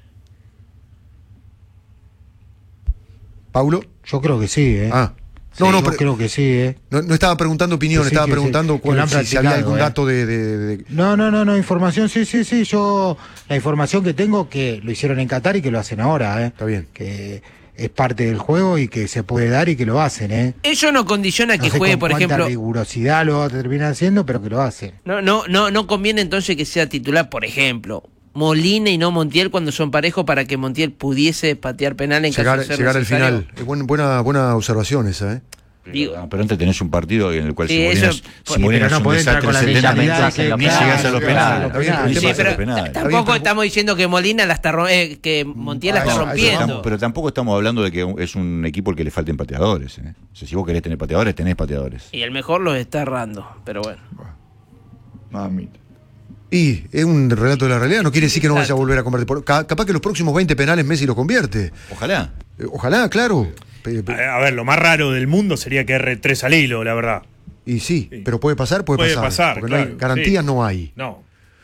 ¿Paulo? Yo creo que sí, ¿eh? Ah. Sí, No, yo pero- creo que sí, ¿eh? No estaba preguntando opinión, Que sí, estaba que sí, preguntando que lo han si había algún practicado, dato de- No, información, sí, yo la información que tengo que lo hicieron en Qatar y que lo hacen ahora, Está bien. que es parte del juego y que se puede dar y que lo hacen, Eso no condiciona No que sé juegue, con por cuánta ejemplo. rigurosidad lo va a terminar haciendo, pero que lo hacen. No conviene entonces que sea titular, por ejemplo, Molina y no Montiel cuando son parejos para que Montiel pudiese patear penal en caso de ser llegar al necesario. final. Es buena observación esa, ¿eh? Digo, Pero antes tenés un partido en el cual Sí, si Molina, eso- si Molina pero es no un podés entrar desastre con la 70 mentalidad minutos, que ni claro, llegás a los claro, penales. claro. Ni sí, llegás a pero los penales. tampoco estamos diciendo que Molina la está que Montiel la está rompiendo. Pero tampoco estamos hablando de que es un equipo al que le falten pateadores. O sea, si vos querés tener pateadores, tenés pateadores. Y el mejor los está errando, pero bueno. Mamita. Y es un relato de la realidad, no quiere decir que no vaya a volver a convertir. Capaz que los próximos 20 penales Messi los convierte. Ojalá. Ojalá, claro. A ver, lo más raro del mundo sería que R3 al hilo, la verdad. Y sí, pero puede pasar, Puede pasar, porque no hay, claro, garantías sí. no hay. No.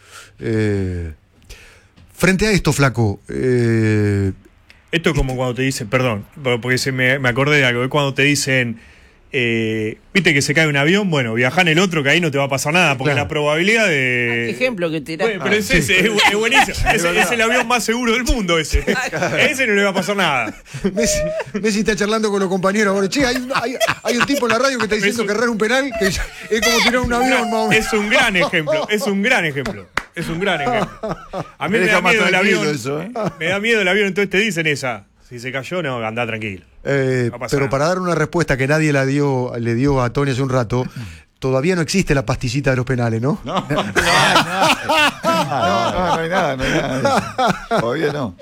Frente a esto, Flaco, Esto es como cuando te dicen, perdón, porque me acordé de algo, es cuando te dicen, viste que se cae un avión, bueno, viajá en el otro que ahí no te va a pasar nada, porque Claro. la probabilidad ¿Qué de... ejemplo que tirás? Bueno, pero es ese, es buenísimo. Es el avión más seguro del mundo ese. Ese no le va a pasar nada. Messi está charlando con los compañeros ahora. Che, hay un tipo en la radio que está diciendo que errar un penal que es como tirar un avión, más o menos. Es un gran ejemplo, es un gran ejemplo. A mí me deja da más miedo el tranquilo avión. eso, ¿eh? Me da miedo el avión, entonces te dicen esa. Si se cayó, no, andá tranquilo. Pero para dar una respuesta que nadie le dio a Tony hace un rato, todavía no existe la pastillita de los penales, ¿no? No hay nada de eso. Todavía no.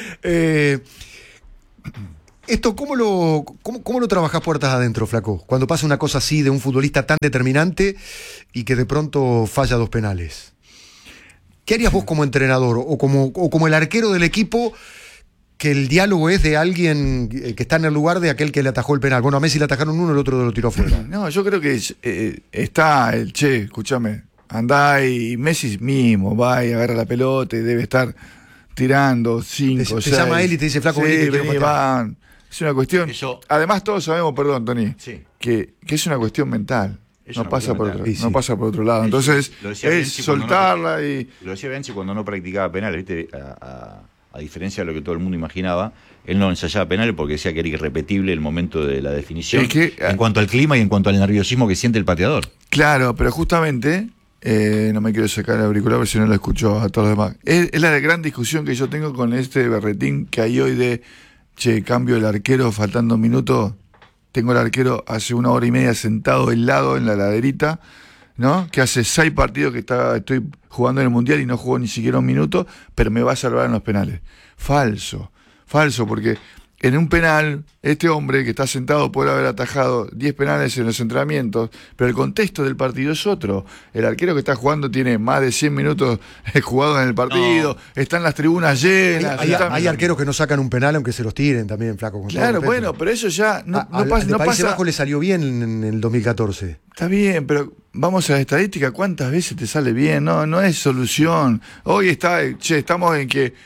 Esto, ¿cómo lo trabajás puertas adentro, Flaco? Cuando pasa una cosa así de un futbolista tan determinante y que de pronto falla 2 penales. ¿Qué harías vos como entrenador o como el arquero del equipo, que el diálogo es de alguien que está en el lugar de aquel que le atajó el penal? Bueno, a Messi le atajaron uno, el otro lo tiró afuera. No, yo creo que está el escúchame, andá y Messi mismo va y agarra la pelota y debe estar tirando 5, 6. Te llama él y te dice, Flaco, sí, vení, van. Es una cuestión. Eso. Además, todos sabemos, perdón, Tony, Sí. que es una cuestión mental. No pasa por otro lado. Sí, Entonces, lo decía es Bianchi cuando soltarla y. Lo decía Bianchi cuando no practicaba penales, ¿viste? A diferencia de lo que todo el mundo imaginaba, él no ensayaba penales porque decía que era irrepetible el momento de la definición. Es que, en cuanto al clima y en cuanto al nerviosismo que siente el pateador. Claro, pero justamente. No me quiero sacar el auricular porque si no lo escucho a todos los demás. Es la gran discusión que yo tengo con este berretín que hay hoy de cambio el arquero faltando un minuto. Tengo el arquero hace 1 hora y media sentado helado en la laderita, ¿no? Que hace 6 partidos que estoy jugando en el Mundial y no jugó ni siquiera un minuto, pero me va a salvar en los penales. Falso, porque en un penal, este hombre que está sentado puede haber atajado 10 penales en los entrenamientos, pero el contexto del partido es otro. El arquero que está jugando tiene más de 100 minutos jugados en el partido, están las tribunas llenas. Hay arqueros que no sacan un penal aunque se los tiren también, Flaco. Claro, bueno, pero eso ya no pasa. Países Bajos le salió bien en el 2014. Está bien, pero vamos a la estadística, ¿cuántas veces te sale bien? No es solución. Hoy estamos en que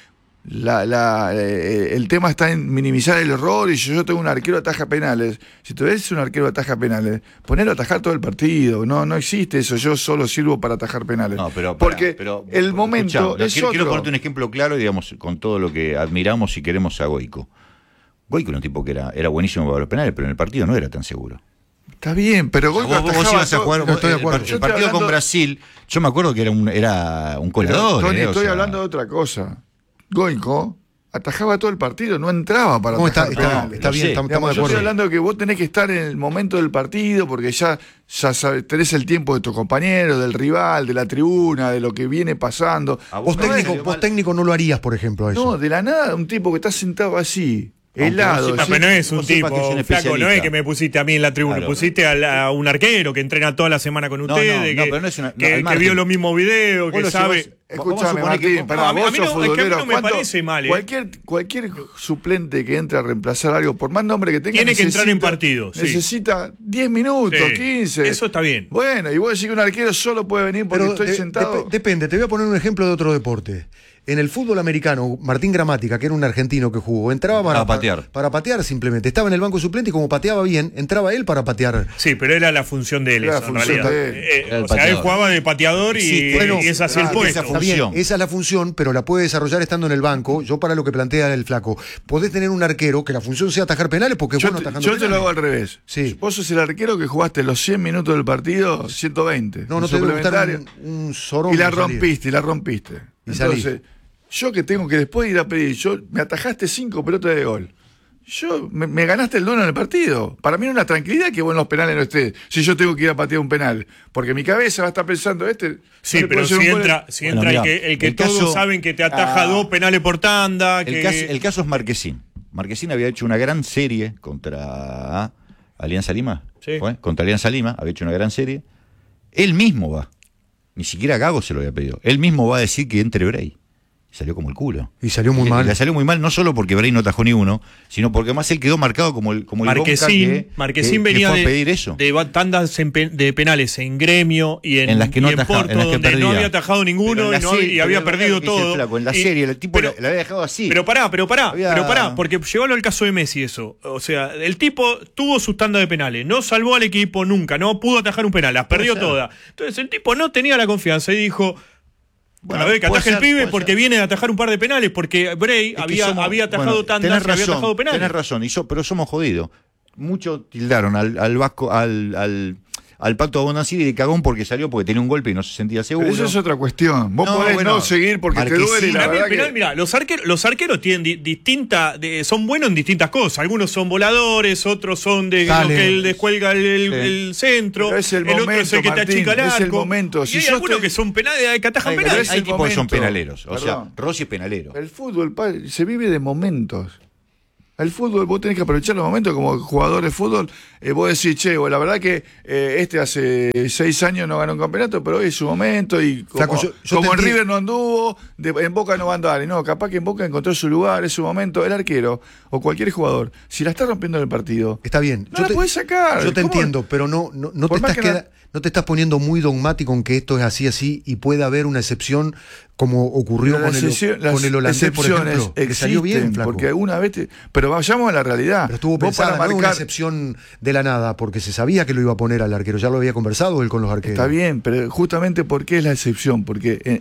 el tema está en minimizar el error y yo tengo un arquero ataja penales. Si tú ves un arquero ataja penales, ponelo a atajar todo el partido. No existe eso, yo solo sirvo para atajar penales. No, porque el momento es otro. Quiero ponerte un ejemplo claro, digamos, con todo lo que admiramos y queremos a Goico. Goico era un tipo que era buenísimo para los penales, pero en el partido no era tan seguro. Está bien, pero vos ibas a jugar, estoy de acuerdo. El partido con Brasil, yo me acuerdo que era un colador. Tony, estoy hablando de otra cosa. Goico atajaba todo el partido, no entraba para atajar. Está bien, estamos de acuerdo. Yo estoy hablando de que vos tenés que estar en el momento del partido porque ya sabes, tenés el tiempo de tu compañero, del rival, de la tribuna, de lo que viene pasando. Vos técnico no lo harías, por ejemplo, eso. No, de la nada, un tipo que está sentado así, helado. Pero no es un tipo, Flaco, no es que me pusiste a mí en la tribuna, claro. Pusiste a un arquero que entrena toda la semana con ustedes, pero no es que vio los mismos videos, que sabe. Escúchame, Martín, a mí no me parece mal. Cualquier suplente que entre a reemplazar algo, por más nombre que tenga, tiene que entrar en partido. Necesita 10 minutos, 15. Eso está bien. Bueno, y vos decís que un arquero solo puede venir porque estoy sentado. Depende, te voy a poner un ejemplo de otro deporte. En el fútbol americano, Martín Gramática, que era un argentino que jugó, entraba para patear simplemente. Estaba en el banco suplente y como pateaba bien, entraba él para patear. Sí, pero era la función de él, en realidad. Él jugaba de pateador y esa es el puesto. Está bien, esa es la función, pero la puede desarrollar estando en el banco. Yo para lo que plantea el Flaco, podés tener un arquero que la función sea atajar penales porque es bueno atajando penales. Yo te lo hago al revés. Sí. Vos sos el arquero que jugaste los 100 minutos del partido, 120. No te debe gustar un sorón. Y la rompiste. Entonces, yo que tengo que después ir a pedir, me atajaste 5 pelotas de gol. Me ganaste el dono en el partido. Para mí no es una tranquilidad que vos en los penales no estés. Si yo tengo que ir a patear un penal. Porque mi cabeza va a estar pensando, Sí, pero si entra el que todos saben que te ataja 2 penales por tanda. El caso es Marquesín. Marquesín había hecho una gran serie contra Alianza Lima. Sí. Contra Alianza Lima, había hecho una gran serie. Él mismo va. Ni siquiera Gago se lo había pedido. Él mismo va a decir que entre Bray. Salió como el culo. Y salió muy mal. Le salió muy mal, no solo porque Bray no atajó ni uno, sino porque más él quedó marcado como el Marquesín venía fue a pedir eso. de tandas de penales en Gremio y en las que no atajaba, Porto, donde no había atajado ninguno y había perdido todo. Flaco, en la serie el tipo le había dejado así. Pero pará, porque llévalo al caso de Messi eso. O sea, el tipo tuvo sus tandas de penales, no salvó al equipo nunca, no pudo atajar un penal, las perdió todas. Entonces el tipo no tenía la confianza y dijo... Bueno, a ver, que ataje el pibe porque viene de atajar un par de penales, porque Bray había atajado tantas y había atajado penales. Tenés razón, pero somos jodidos. Muchos tildaron al Vasco, al al Pacto de Bonacieri de cagón porque salió porque tenía un golpe y no se sentía seguro. Pero eso es otra cuestión. Vos podés no seguir porque te duele. La verdad penal, mira, los arqueros tienen son buenos en distintas cosas. Algunos son voladores, otros son de lo que él descuelga el centro. Pero es el otro momento, es el que te achica el arco. Es el momento. Y hay algunos que son penales, que atajan penales. Hay tipos que son penaleros. O sea, Rossi es penalero. El fútbol se vive de momentos. El fútbol, vos tenés que aprovechar los momentos como jugador de fútbol. Vos decís, che, la verdad que hace 6 años no ganó un campeonato, pero hoy es su momento. Y como, yo como en River no anduvo, en Boca no va a andar. Y no, capaz que en Boca encontró su lugar, es su momento. El arquero o cualquier jugador, si la está rompiendo en el partido, está bien. No la podés sacar. Yo te entiendo, pero no te estás poniendo muy dogmático en que esto es así y puede haber una excepción como ocurrió con el holandés, por ejemplo, que salió bien, flaco. Porque alguna vez pero vayamos a la realidad. Pero estuvo pensada, no una excepción de la nada, porque se sabía que lo iba a poner al arquero, ya lo había conversado él con los arqueros. Está bien, pero justamente ¿por qué es la excepción? Porque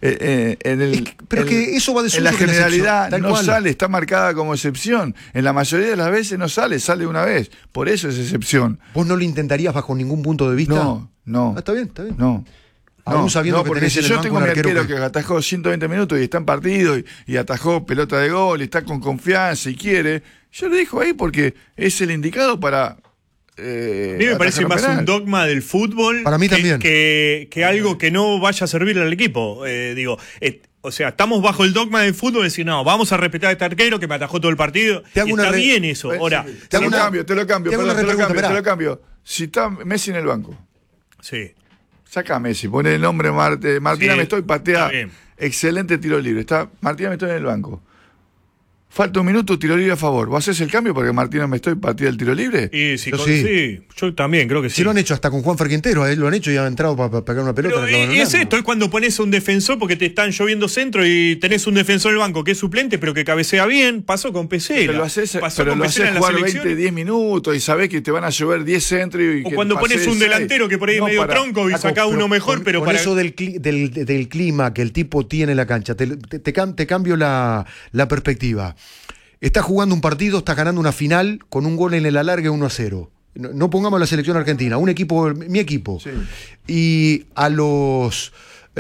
que eso va de en la generalidad no sale, está marcada como excepción. En la mayoría de las veces no sale una vez. Por eso es excepción. ¿Vos no lo intentarías bajo ningún punto de vista? No. Está bien. No. Aún sabiendo que porque si yo tengo un arquero que atajó 120 minutos y está en partido y atajó pelota de gol y está con confianza y quiere, yo lo dejo ahí porque es el indicado para... a mí me parece más un dogma del fútbol para mí también. Que algo que no vaya a servir al equipo. O sea, estamos bajo el dogma del fútbol de decir, no, vamos a respetar a este arquero que me atajó todo el partido. Está bien eso. Ahora, te lo cambio. Si está Messi en el banco. Sí. Saca a Messi, pone el nombre Martín Amestoy, patea, excelente tiro libre. Está Martín Amestoy en el banco. Falta un minuto, tiro libre a favor. ¿Vos haces el cambio porque Martín Amestoy patea el tiro libre? Sí, yo también creo que sí. Sí lo han hecho hasta con Juan Ferquintero, lo han hecho y han entrado para pegar una pelota. Pero es cuando pones un defensor porque te están lloviendo centro y tenés un defensor en el banco que es suplente pero que cabecea bien. Pasó con Pesela. Pero lo haces jugar 20, 10 minutos y sabés que te van a llover 10 centros. O cuando pones un delantero que por ahí es medio tronco y sacás uno mejor, pero para eso del clima que el tipo tiene en la cancha, te cambio la perspectiva. Estás jugando un partido, estás ganando una final con un gol en el alargue 1-0. No pongamos la selección argentina, mi equipo. Sí. Y a los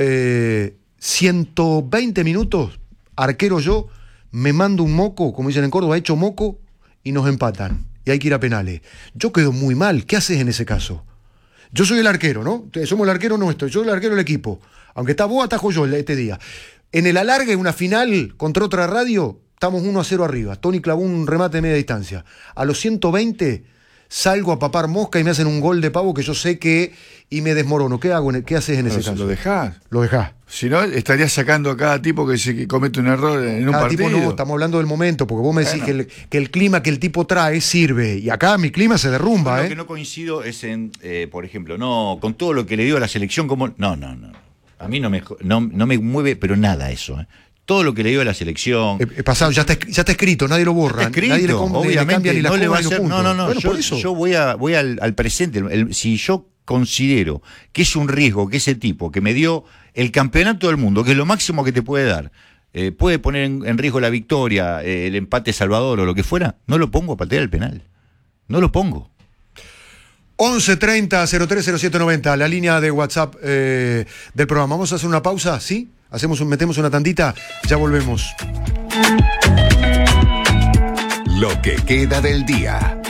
120 minutos, arquero yo, me mando un moco, como dicen en Córdoba, hecho moco, y nos empatan. Y hay que ir a penales. Yo quedo muy mal. ¿Qué haces en ese caso? Yo soy el arquero, ¿no? Somos el arquero nuestro, yo soy el arquero del equipo. Aunque está vos, atajo yo este día. En el alargue, una final contra otra radio, estamos 1-0 arriba. Tony clavó un remate de media distancia. A los 120 salgo a papar mosca y me hacen un gol de pavo que yo sé que... y me desmorono. ¿Qué hago? ¿Qué haces en ese caso? ¿Lo dejás? Lo dejás. Si no, estarías sacando a cada tipo que comete un error en un partido. Tipo no, estamos hablando del momento, porque vos me decís que el clima que el tipo trae sirve. Y acá mi clima se derrumba. Lo que no coincido es en, por ejemplo, no con todo lo que le dio a la selección, como... No. A mí no me mueve, pero nada eso, Todo lo que le dio a la selección. Pasado, ya está escrito, nadie lo borra. Nadie le cambia ni la le va a hacer. No. Bueno, yo voy al presente. Si yo considero que es un riesgo que ese tipo que me dio el campeonato del mundo, que es lo máximo que te puede dar, puede poner en riesgo la victoria, el empate Salvador o lo que fuera, no lo pongo a patear el penal. No lo pongo. 1130-030790, la línea de WhatsApp del programa. Vamos a hacer una pausa, ¿sí? Metemos una tandita, ya volvemos. Lo que queda del día.